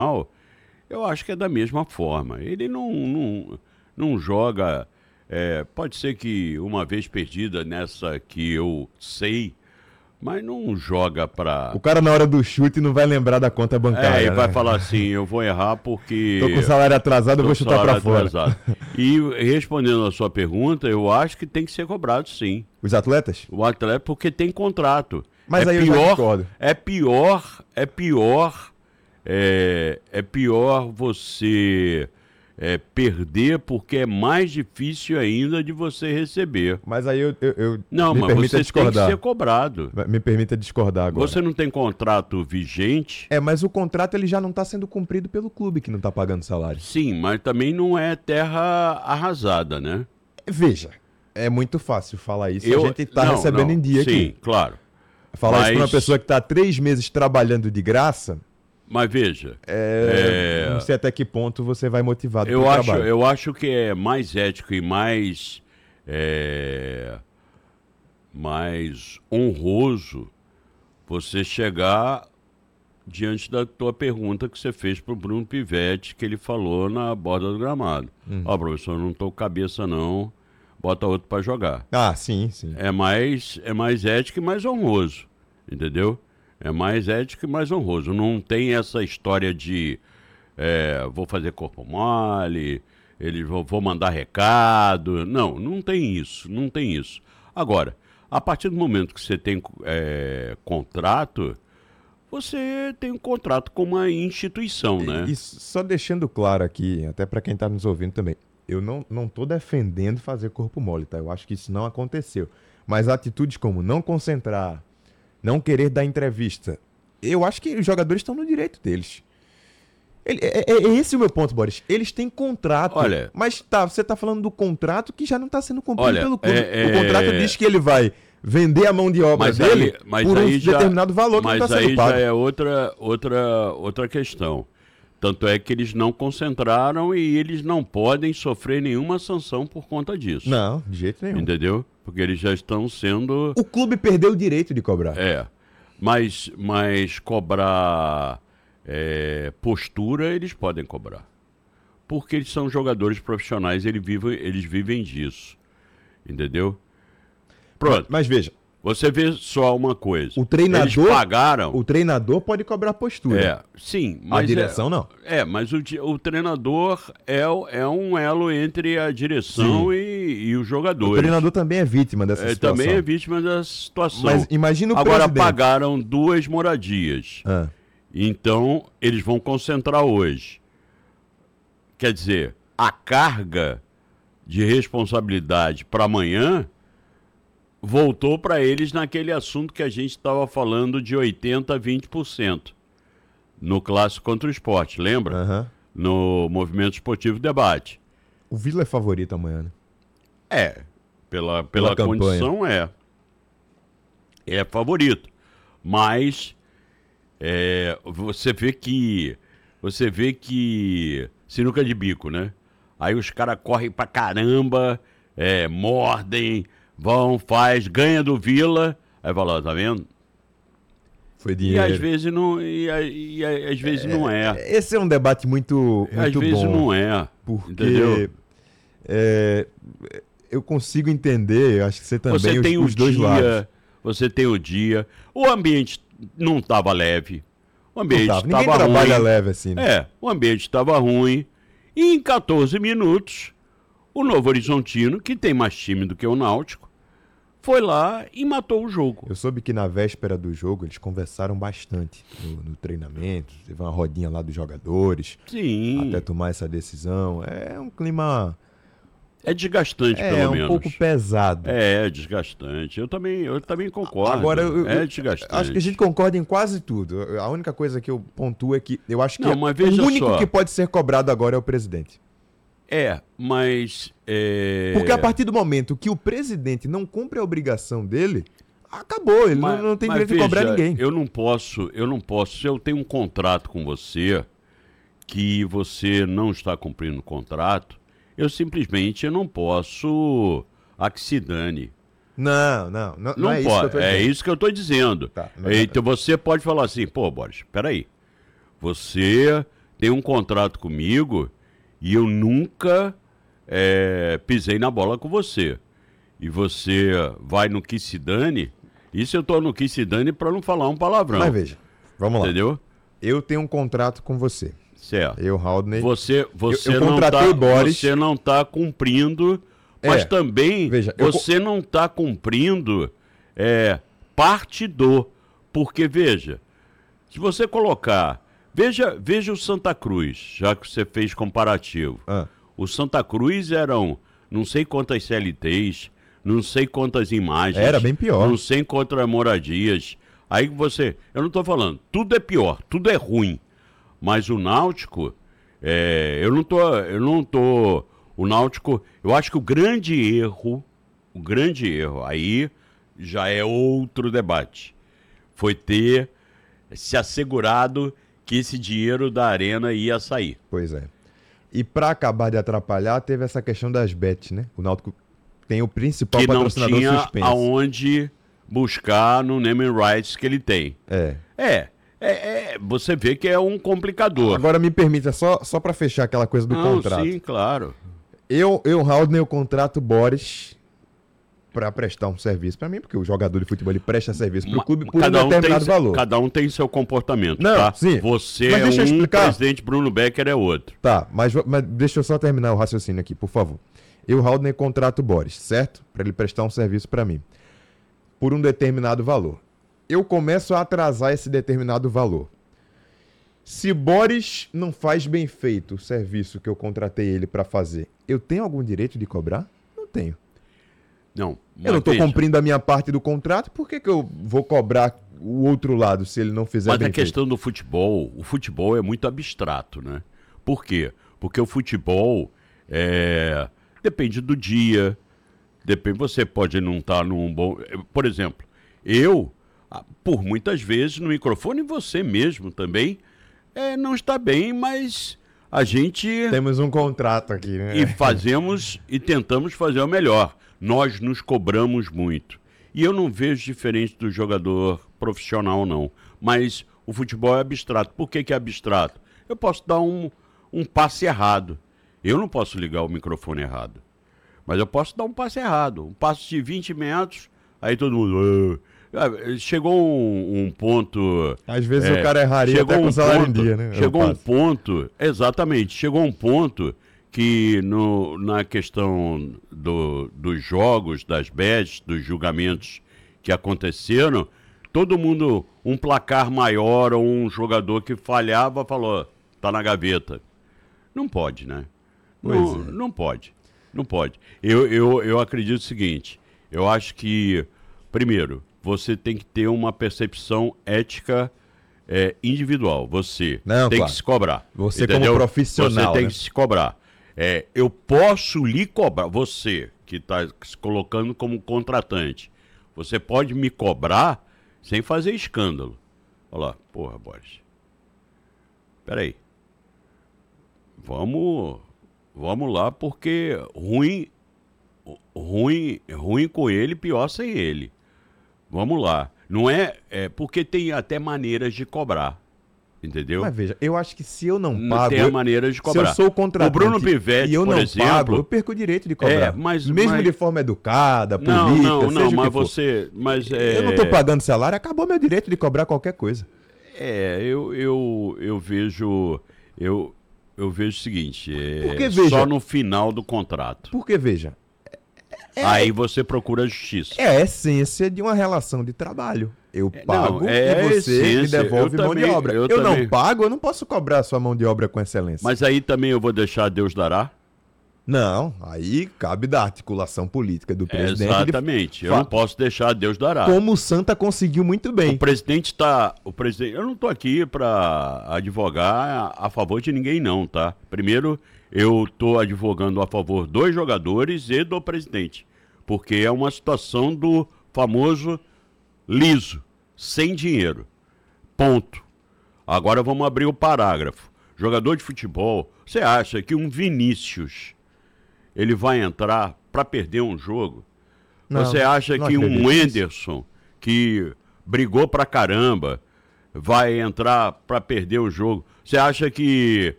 eu acho que é da mesma forma. Ele não joga. Pode ser que uma vez perdida nessa que eu sei, mas não joga pra. O cara na hora do chute não vai lembrar da conta bancária. E vai né? falar assim, eu vou errar porque. Tô com o salário atrasado, eu tô vou com chutar pra salário fora. atrasado. E respondendo a sua pergunta, eu acho que tem que ser cobrado, sim. Os atletas? O atleta, porque tem contrato. Mas aí eu já discordo. É pior você perder porque é mais difícil ainda de você receber. Mas aí eu Não, me mas permita você tem que discordar. ser cobrado. Me permita discordar agora. Você não tem contrato vigente? Mas o contrato ele já não está sendo cumprido pelo clube que não está pagando salário. Sim, mas também não é terra arrasada, né? Veja, é muito fácil falar isso. A gente está recebendo em dia aqui. Sim, claro. Falar isso para uma pessoa que está 3 meses trabalhando de graça. Mas veja, não sei até que ponto você vai motivado pelo trabalho. Eu acho que é mais ético e mais honroso você chegar diante da tua pergunta que você fez pro Bruno Pivetti, que ele falou na borda do gramado. Ó, professor, não tô com cabeça não, bota outro para jogar. Ah, sim, sim. É mais ético e mais honroso, entendeu? É mais ético e mais honroso. Não tem essa história de vou fazer corpo mole, vou mandar recado. Não tem isso, não tem isso. Agora, a partir do momento que você tem contrato, você tem um contrato com uma instituição, né? E só deixando claro aqui, até para quem está nos ouvindo também, eu não estou defendendo fazer corpo mole, tá? Eu acho que isso não aconteceu. Mas atitudes como não concentrar, não querer dar entrevista, eu acho que os jogadores estão no direito deles. É esse o meu ponto, Boris. Eles têm contrato, mas você está falando do contrato que já não está sendo cumprido pelo clube. O contrato diz que ele vai vender a mão de obra dele por um determinado valor que não está sendo pago. Mas aí já é outra questão. Tanto é que eles não concentraram e eles não podem sofrer nenhuma sanção por conta disso. Não, de jeito nenhum. Entendeu? Porque eles já estão sendo... O clube perdeu o direito de cobrar. Mas cobrar postura, eles podem cobrar. Porque eles são jogadores profissionais, eles vivem disso. Entendeu? Pronto. Mas veja. Você vê só uma coisa. O treinador, eles pagaram... O treinador pode cobrar postura. Sim. Mas a direção não. Mas o treinador é um elo entre a direção e os jogadores. O treinador também é vítima dessa situação. Também é vítima dessa situação. Mas imagina o Agora presidente. pagaram 2 moradias. Então, eles vão concentrar hoje. Quer dizer, a carga de responsabilidade para amanhã voltou para eles naquele assunto que a gente estava falando de 80% a 20%. No Clássico contra o Sport, lembra? No Movimento Esportivo Debate. O Vila é favorito amanhã, né? Pela condição é favorito. Mas você vê que sinuca de bico, né? Aí os caras correm pra caramba, mordem, ganha do Vila, aí fala, tá vendo? Foi dinheiro. E às vezes não, às vezes não é. Esse é um debate muito às vezes bom. Não é. Porque entendeu? Eu consigo entender, eu acho que você também, você tem os dois lados. Você tem o dia, o ambiente não estava leve, o ambiente estava ruim. Ninguém trabalha leve assim, né? O ambiente estava ruim, e em 14 minutos, o Novo Horizontino, que tem mais time do que o Náutico, foi lá e matou o jogo. Eu soube que na véspera do jogo eles conversaram bastante no treinamento, teve uma rodinha lá dos jogadores. Sim. Até tomar essa decisão. É um clima... É desgastante, pelo menos. É um pouco pesado. É desgastante. Eu também concordo. Agora, é desgastante. Acho que a gente concorda em quase tudo. A única coisa que eu pontuo é que eu acho que o único que pode ser cobrado agora é o presidente. Mas... Porque a partir do momento que o presidente não cumpre a obrigação dele, acabou. Ele não tem direito de cobrar ninguém. Eu não posso. Se eu tenho um contrato com você, que você não está cumprindo o contrato, eu simplesmente não posso que se dane. Não é isso que eu tô dizendo. É isso que eu estou dizendo. Tá, então você pode falar assim, pô, Boris, peraí. Você tem um contrato comigo e eu nunca pisei na bola com você. E você vai no que se dane. Isso eu tô no que se dane para não falar um palavrão. Mas veja, vamos lá. Entendeu? Eu tenho um contrato com você. Certo. Eu, Haldney. Você eu contratei Boris. Você não está cumprindo, mas também veja, você não está cumprindo parte do. Porque, veja, se você colocar. Veja o Santa Cruz, já que você fez comparativo. O Santa Cruz eram não sei quantas CLTs, não sei quantas imagens. Era bem pior. Não sei quantas moradias. Aí você. Eu não estou falando, tudo é pior, tudo é ruim. Mas o Náutico, eu não tô. O Náutico, eu acho que o grande erro, aí já é outro debate. Foi ter se assegurado que esse dinheiro da Arena ia sair. Pois é. E para acabar de atrapalhar, teve essa questão das bets, né? O Náutico tem o principal patrocinador suspenso. Que não tinha aonde buscar no naming rights que ele tem. Você vê que é um complicador. Agora me permita, só para fechar aquela coisa do contrato. Sim, claro. Eu Haldner, eu contrato Boris para prestar um serviço para mim, porque o jogador de futebol ele presta serviço para o clube por um determinado valor. Cada um tem seu comportamento, não, tá? Sim. Você é um, o presidente Bruno Becker é outro. Tá, mas deixa eu só terminar o raciocínio aqui, por favor. Eu, Haldner, contrato Boris, certo? Para ele prestar um serviço para mim, por um determinado valor. Eu começo a atrasar esse determinado valor. Se Boris não faz bem feito o serviço que eu contratei ele para fazer, eu tenho algum direito de cobrar? Não tenho. Não. Eu não estou cumprindo a minha parte do contrato, por que eu vou cobrar o outro lado se ele não fizer bem feito? Mas a questão do futebol, o futebol é muito abstrato, né? Por quê? Porque o futebol depende do dia, você pode não estar num bom... Por exemplo, por muitas vezes no microfone, você mesmo também não está bem, mas a gente... Temos um contrato aqui, né? E tentamos fazer o melhor. Nós nos cobramos muito. E eu não vejo diferente do jogador profissional, não. Mas o futebol é abstrato. Por que é abstrato? Eu posso dar um passe errado. Eu não posso ligar o microfone errado. Mas eu posso dar um passe errado. Um passe de 20 metros, aí todo mundo... Chegou um ponto... Às vezes o cara erraria até com o salário em dia, né? Chegou um ponto... Exatamente. Chegou um ponto que na questão dos jogos, das bets, dos julgamentos que aconteceram, todo mundo, um placar maior ou um jogador que falhava, falou, tá na gaveta. Não pode, né? Não pode. Não pode. Eu acredito o seguinte, eu acho que, primeiro, você tem que ter uma percepção ética individual. Você tem que se cobrar. Você entendeu? Como profissional, você tem que se cobrar. Eu posso lhe cobrar, você que está se colocando como contratante, você pode me cobrar sem fazer escândalo. Olha lá, porra, Boris. Peraí. Vamos lá, porque ruim com ele, pior sem ele. Vamos lá. Não porque tem até maneiras de cobrar. Entendeu? Mas veja, eu acho que se eu não pago... Tem a maneira de cobrar. Se eu sou contratante o Bruno Pivetti, e eu por não exemplo, pago, eu perco o direito de cobrar. Mesmo de forma educada, política, não, seja mas o que for. Eu não estou pagando salário, acabou meu direito de cobrar qualquer coisa. Eu vejo o seguinte, Porque, veja, só no final do contrato. Porque, veja... Aí você procura a justiça. É a essência de uma relação de trabalho. Eu pago e você me devolve mão de obra. Eu não pago, eu não posso cobrar a sua mão de obra com excelência. Mas aí também eu vou deixar Deus dará? Não, aí cabe da articulação política do presidente. Exatamente, eu não posso deixar Deus dará. Como o Santa conseguiu muito bem. O presidente, eu não estou aqui para advogar a favor de ninguém não, tá? Primeiro, eu estou advogando a favor dos jogadores e do presidente, porque é uma situação do famoso liso, sem dinheiro. Ponto. Agora vamos abrir o parágrafo. Jogador de futebol, você acha que um Vinícius ele vai entrar para perder um jogo? Não, você acha que um Wenderson, que brigou pra caramba, vai entrar para perder o jogo? Você acha que